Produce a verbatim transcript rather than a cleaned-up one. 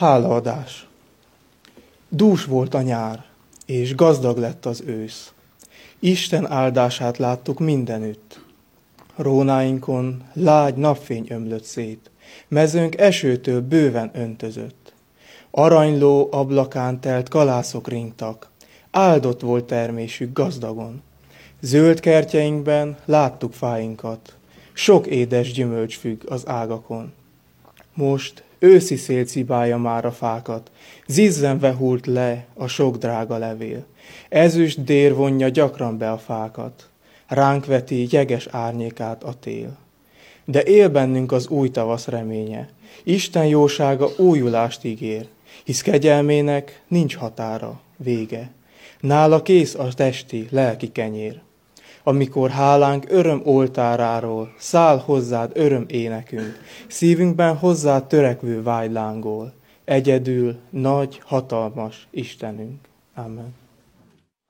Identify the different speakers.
Speaker 1: Hálaadás. Dús volt a nyár, és gazdag lett az ősz. Isten áldását láttuk mindenütt. Rónáinkon lágy napfény ömlött szét, mezőnk esőtől bőven öntözött. Aranyló ablakán telt kalászok ringtak, áldott volt termésük gazdagon. Zöld kertjeinkben láttuk fáinkat, sok édes gyümölcs függ az ágakon. Most őszi szél cibálja már a fákat, zizzenve hult le a sok drága levél. Ezüst dér vonja gyakran be a fákat, ránk veti jeges árnyékát a tél. De él bennünk az új tavasz reménye, Isten jósága újulást ígér, hisz kegyelmének nincs határa, vége. Nála kész a testi, lelki kenyér. Amikor hálánk öröm oltáráról száll hozzád öröm énekünk, szívünkben hozzád törekvő vágy lángol, egyedül nagy, hatalmas Istenünk. Amen.